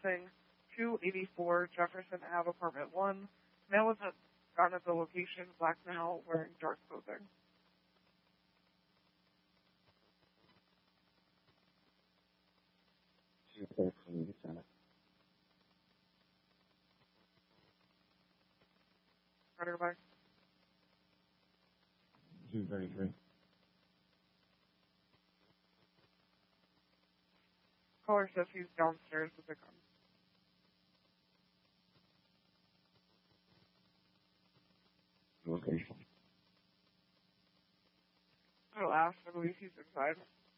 missing 284 Jefferson Ave, apartment 1. Male was found at the location, black male, wearing dark clothing. Runner by 233. Caller says he's downstairs with a gun. Location. I'll ask. I believe he's inside.